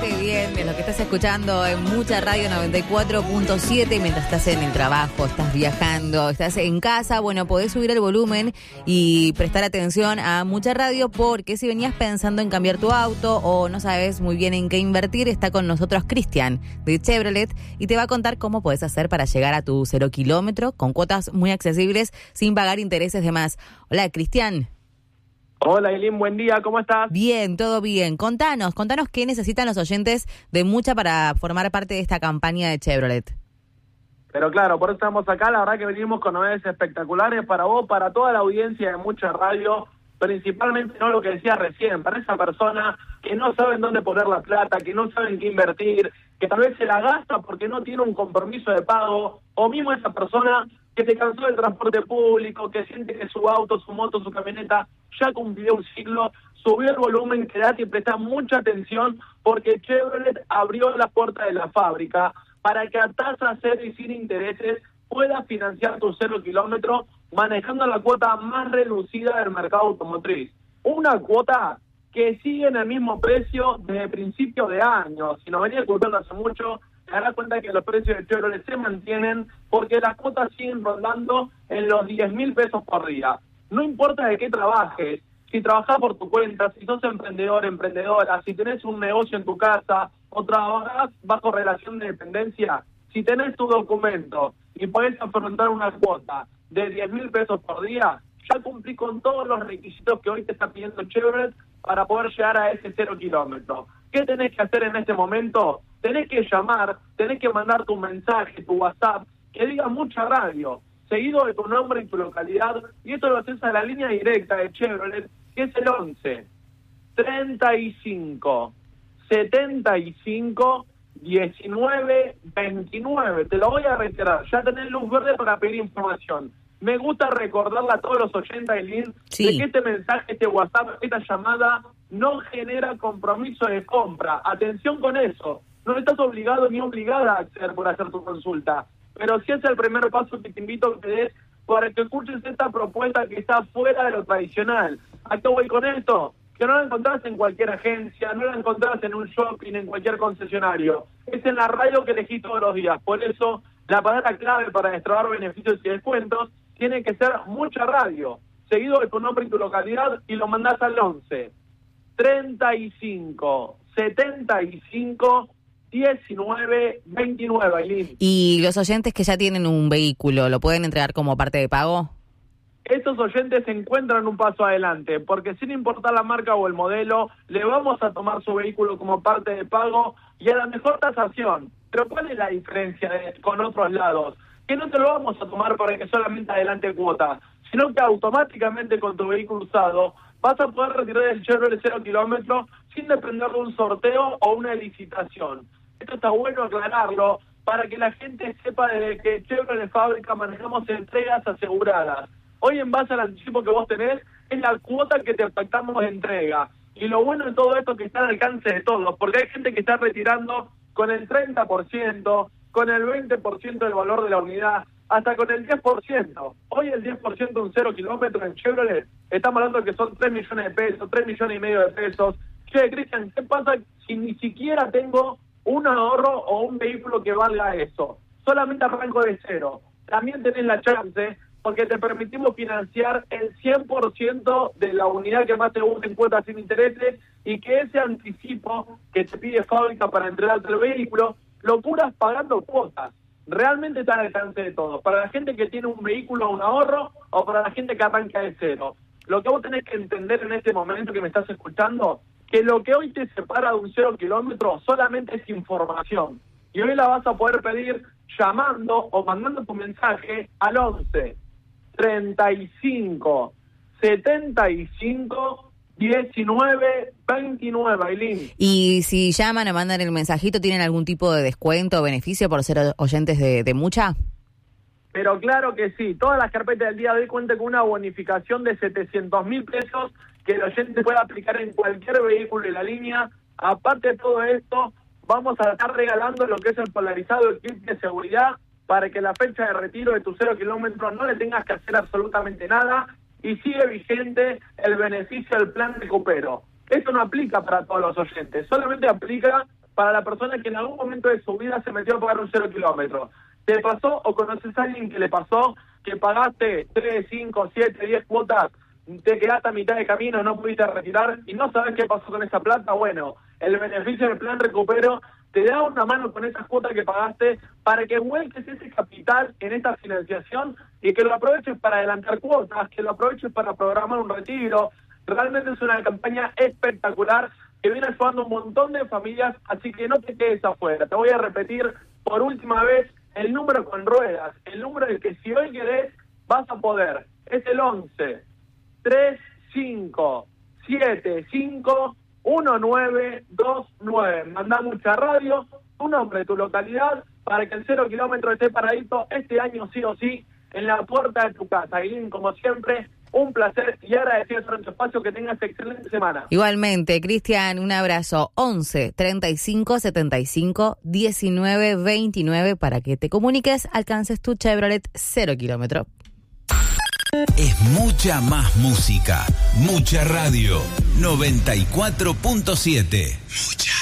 Portate bien, es lo que estás escuchando en Mucha Radio 94.7 mientras estás en el trabajo, estás viajando, estás en casa. Bueno, podés subir el volumen y prestar atención a Mucha Radio, porque si venías pensando en cambiar tu auto o no sabes muy bien en qué invertir, está con nosotros Cristian de Chevrolet y te va a contar cómo podés hacer para llegar a tu 0 kilómetro con cuotas muy accesibles sin pagar intereses de más. Hola, Cristian. Hola, Eileen, buen día, ¿cómo estás? Bien, todo bien. Contanos qué necesitan los oyentes de Mucha para formar parte de esta campaña de Chevrolet. Pero claro, por eso estamos acá, la verdad que venimos con novedades espectaculares para vos, para toda la audiencia de Mucha Radio, principalmente no lo que decía recién, para esa persona que no saben dónde poner la plata, que no saben qué invertir, que tal vez se la gasta porque no tiene un compromiso de pago, o mismo esa persona que se cansó del transporte público, que siente que su auto, su moto, su camioneta ya cumplió un ciclo, subió el volumen, quédate y presta mucha atención porque Chevrolet abrió la puerta de la fábrica para que a tasa cero y sin intereses puedas financiar tu 0 kilómetro manejando la cuota más reducida del mercado automotriz. Una cuota que sigue en el mismo precio desde principios de año. Si nos venía escuchando hace mucho, te darás cuenta que los precios de Chevrolet se mantienen porque las cuotas siguen rondando en los 10.000 pesos por día. No importa de qué trabajes, si trabajás por tu cuenta, si sos emprendedor, emprendedora, si tenés un negocio en tu casa o trabajás bajo relación de dependencia, si tenés tu documento y podés afrontar una cuota de 10.000 pesos por día, ya cumplí con todos los requisitos que hoy te está pidiendo Chevrolet para poder llegar a ese 0 kilómetro. ¿Qué tenés que hacer en este momento? Tenés que llamar, tenés que mandar tu mensaje, tu WhatsApp, que diga Mucha Radio, seguido de tu nombre y tu localidad, y esto lo haces a la línea directa de Chevrolet, que es el 11 35 75 19 29. Te lo voy a reiterar, ya tenés luz verde para pedir información. Me gusta recordarle a todos los oyentes, Eileen, sí, de que este mensaje, este WhatsApp, esta llamada no genera compromiso de compra. Atención con eso. No estás obligado ni obligada a acceder por hacer tu consulta. Pero sí es el primer paso que te invito a que des para que escuches esta propuesta que está fuera de lo tradicional. ¿A qué voy con esto? Que no la encontrás en cualquier agencia, no la encontrás en un shopping, en cualquier concesionario. Es en la radio que elegís todos los días. Por eso, la palabra clave para destrabar beneficios y descuentos tiene que ser Mucha Radio, seguido de tu nombre y tu localidad, y lo mandás al 11 35 75 19 29, Aileen. ¿Y los oyentes que ya tienen un vehículo, lo pueden entregar como parte de pago? Estos oyentes se encuentran un paso adelante, porque sin importar la marca o el modelo, le vamos a tomar su vehículo como parte de pago y a la mejor tasación. Pero ¿cuál es la diferencia con otros lados? Que no te lo vamos a tomar para que solamente adelante cuota, sino que automáticamente con tu vehículo usado vas a poder retirar el Chevrolet 0 kilómetro sin depender de un sorteo o una licitación. Esto está bueno aclararlo para que la gente sepa desde que Chevrolet Fábrica manejamos entregas aseguradas. Hoy, en base al anticipo que vos tenés, es la cuota que te pactamos de entrega. Y lo bueno de todo esto es que está al alcance de todos, porque hay gente que está retirando con el 30%, con el 20% del valor de la unidad, hasta con el 10%. Hoy el 10% de un 0 kilómetro en Chevrolet, estamos hablando de que son 3 millones de pesos, 3 millones y medio de pesos. Che, Cristian, ¿qué pasa si ni siquiera tengo un ahorro o un vehículo que valga eso? Solamente arranco de cero. También tenés la chance, porque te permitimos financiar el 100% de la unidad que más te guste en cuotas sin intereses, y que ese anticipo que te pide fábrica para entregarte el vehículo, lo curas pagando cuotas. Realmente está al alcance de todos. Para la gente que tiene un vehículo, un ahorro, o para la gente que arranca de cero. Lo que vos tenés que entender en este momento que me estás escuchando, que lo que hoy te separa de un 0 kilómetro solamente es información. Y hoy la vas a poder pedir llamando o mandando tu mensaje al 11 35 75 19 29, Aileen. Y si llaman o mandan el mensajito, ¿tienen algún tipo de descuento o beneficio por ser oyentes de Mucha? Pero claro que sí. Todas las carpetas del día de hoy cuentan con una bonificación de 700.000 pesos que el oyente puede aplicar en cualquier vehículo de la línea. Aparte de todo esto, vamos a estar regalando lo que es el polarizado el kit de seguridad para que la fecha de retiro de tu 0 kilómetro no le tengas que hacer absolutamente nada, y sigue vigente el beneficio del plan Recupero. Esto no aplica para todos los oyentes, solamente aplica para la persona que en algún momento de su vida se metió a pagar un 0 kilómetro. ¿Te pasó o conoces a alguien que le pasó que pagaste 3, 5, 7, 10 cuotas, te quedaste a mitad de camino, no pudiste retirar y no sabes qué pasó con esa plata? Bueno, el beneficio del plan Recupero te da una mano con esas cuotas que pagaste para que vuelques ese capital en esta financiación y que lo aproveches para adelantar cuotas, que lo aproveches para programar un retiro. Realmente es una campaña espectacular que viene ayudando a un montón de familias, así que no te quedes afuera. Te voy a repetir por última vez el número con ruedas, el número del que si hoy querés vas a poder. Es el 11 35 75 1929. Mandá Mucha Radio, tu nombre, tu localidad, para que el 0 kilómetro esté paradito este año sí o sí en la puerta de tu casa. Y como siempre, un placer y agradecido por tu espacio. Que tengas excelente semana. Igualmente, Cristian, un abrazo. 11 35 75 19 29 para que te comuniques, alcances tu Chevrolet 0 kilómetro. Es mucha más música. Mucha Radio 94.7. Mucha.